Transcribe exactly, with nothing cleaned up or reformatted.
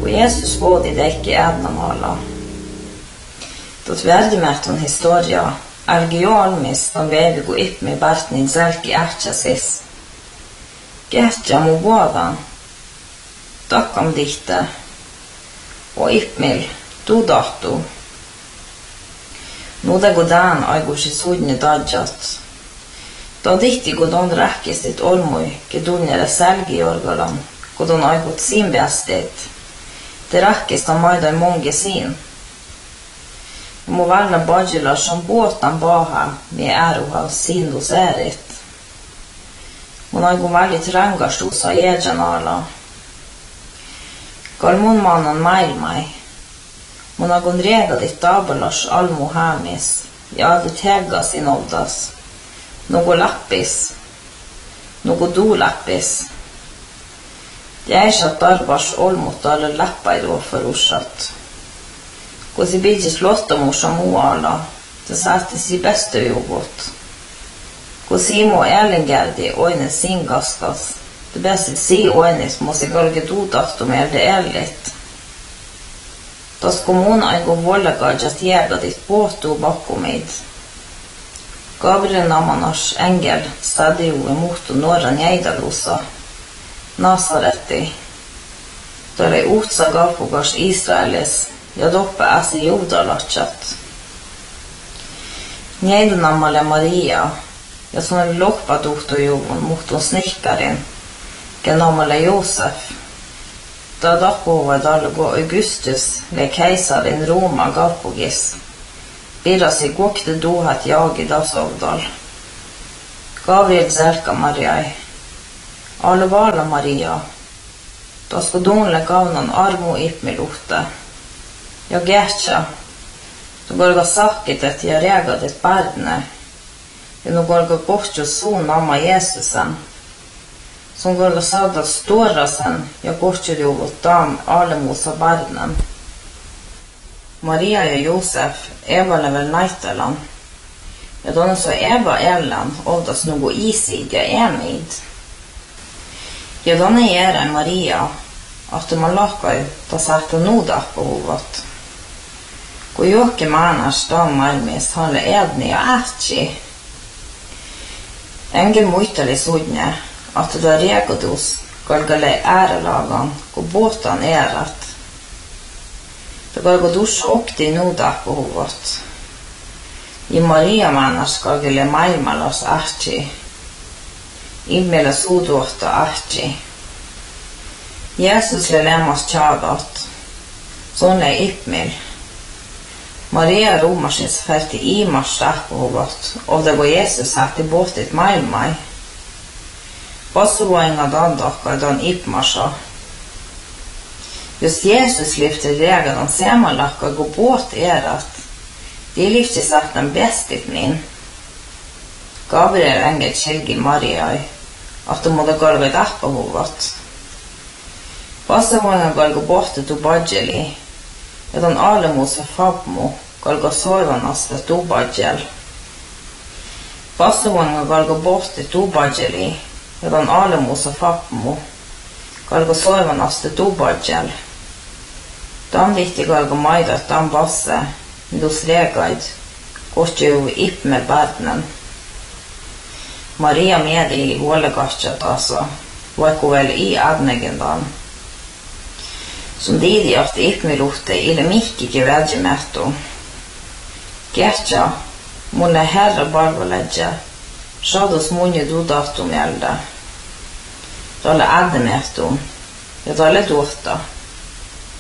kun Jesus vuodi dekki ädnamalla. Tot värdimätön historia, algiolmis on vevi kun ipmi bartnin selki ähtsäsis. Kehtja mu vuodan, takkam dihte, og ipmil, du dahtu. Nuda godan aigusi sudni dadjat. Da dihti godon räkkisit olmui, kedunjere selgi orgalan, godon aigut sin bestit. Det räkkista maida många sin. Mu valla badjula som båtan baha med äroha sindus ärit. Mun aigu väldigt rangastusa jäjanala. Kal mun manan maailmai. Mun aigun regadit tabelas almu hämis. Ja aldrig täggas inoldas. Någo lappis. Någo dolappis. Jäisat tarvas olmutta alle läppäidu förusat. Kun se bidis luottamussa muualla, se saattisi bästa juvut. Kun Simo Erlingärdi oinen singaskas, det bästa si oinis måste galge dudahtumel det ärligt. Tas kommun aigu vollagajat jägadit pohtuu bakkumid. Gabriel namanas engel stadiu emot norran jäidalussa. Nasaretti. Tole uhtsa galpugas Israelis ja doppe äsi juudalatsat. Jäidanamalle Maria ja sun oli lokpaduhtojuvun muhtun snikkarin, kenamalle Josef. Da dappuva dalgo Augustus le keisarin Roma galpugis. Birasi gokte duhat jagi dasovdal. Gabriel zelka Mariai. Alvala Maria. Tasko donle gaunan armu ipmiluhte. Ja gärtsa. Du gorga sakkitet ja reagadet pardne. Ja nu gorga pohtu suun amma Jesusen. Som gorga saudat storasen ja kohtjujuvut dam alemusa pardnen. Maria ja Josef Eva väl naitalan. Ja då så Eva Ellen ovdas något isiga emid. Ja då är Maria att man lakar ta sätta noda på huvudet. Gå joke manas då malmis hålla edni och ätchi. Engel muitali sudne att det regodos galgale ärelagan gå båtan ärat. Det går gå dusch och det noda på huvudet. I Maria manas galgale malmalas ätchi. Immela suduotta ahti. Jesus le lämmas tjadat. Sonne ipmil. Maria romarsins färti imars stahpuhuvat. Och det går Jesus här i båtet maailmai. Passuvainga dandakka dan ipmarsa. Just Jesus lyfter regadan semalakka gå båt erat. De lyfter satt den bästit min. Gabriel engel kjelgi Mariai. Att de måste galga dappa huvudet. Passa många galga bortet och badjeli. Edan alemus och fabmo galga soivanas för tobadjel. Passa många galga bortet och badjeli. Edan alemus och fabmo galga soivanas för tobadjel. Dan vihti galga maidat dan basse. Midus regaid. Kohtju ipme bardnen. Maria med i huolegatjat alltså, vaikka väl i adnegendan. Som didi att ipmiluhte ille mihkiki vädjimähtu. Kertja, munne herra palveledje, sadus munje dudahtum jälde. Talle adnemähtu, ja talle tuotta.